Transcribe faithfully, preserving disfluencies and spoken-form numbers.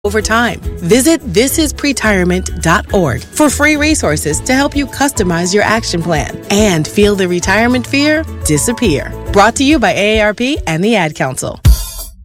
over time. Visit this is pretirement dot org for free resources to help you customize your action plan and feel the retirement fear disappear. Brought to you by A A R P and the Ad Council.